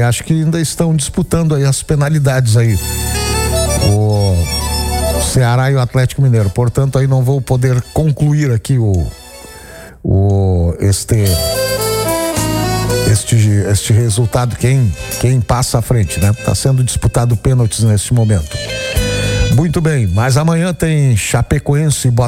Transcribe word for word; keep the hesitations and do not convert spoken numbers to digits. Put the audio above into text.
Aí acho que ainda estão disputando aí as penalidades aí. O Ceará e o Atlético Mineiro. Portanto, aí não vou poder concluir aqui o, o este, este, este resultado, quem, quem passa à frente, né? Tá sendo disputado pênaltis neste momento. Muito bem, mas amanhã tem Chapecoense e Botafogo.